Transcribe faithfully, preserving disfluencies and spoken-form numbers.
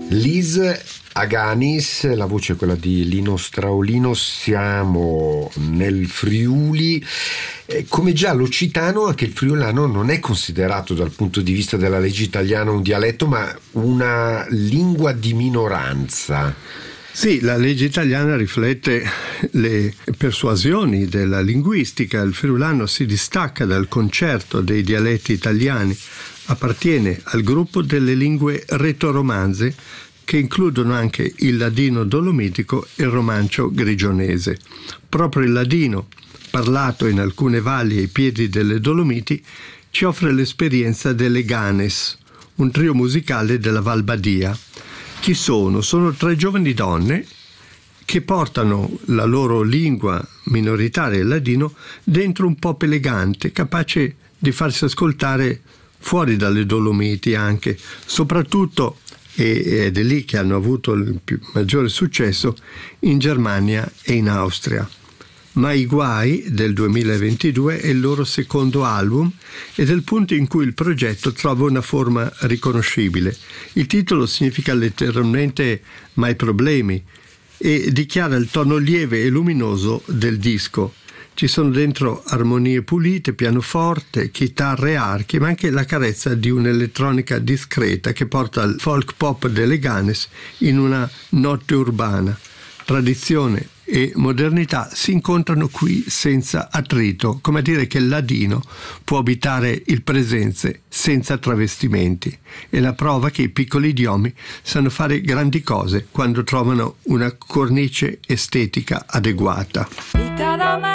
Liz Aganis, la voce è quella di Lino Straulino. Siamo nel Friuli. Come già l'occitano, anche il friulano non è considerato dal punto di vista della legge italiana un dialetto, ma una lingua di minoranza. Sì, la legge italiana riflette le persuasioni della linguistica. Il friulano si distacca dal concerto dei dialetti italiani, appartiene al gruppo delle lingue retoromanze, che includono anche il ladino dolomitico e il romancio grigionese. Proprio il ladino, parlato in alcune valli ai piedi delle Dolomiti, ci offre l'esperienza delle Ganes, un trio musicale della Val Badia. Chi sono? Sono tre giovani donne che portano la loro lingua minoritaria, il ladino, dentro un pop elegante, capace di farsi ascoltare fuori dalle Dolomiti anche, soprattutto, ed è lì che hanno avuto il più maggiore successo, in Germania e in Austria. Ma i guai del duemilaventidue è il loro secondo album ed è il punto in cui il progetto trova una forma riconoscibile. Il titolo significa letteralmente "mai problemi" e dichiara il tono lieve e luminoso del disco. Ci sono dentro armonie pulite, pianoforte, chitarre, archi, ma anche la carezza di un'elettronica discreta che porta il folk pop delle Ganes in una notte urbana. Tradizione e modernità si incontrano qui senza attrito, come a dire che il ladino può abitare il presente senza travestimenti. È la prova che i piccoli idiomi sanno fare grandi cose quando trovano una cornice estetica adeguata.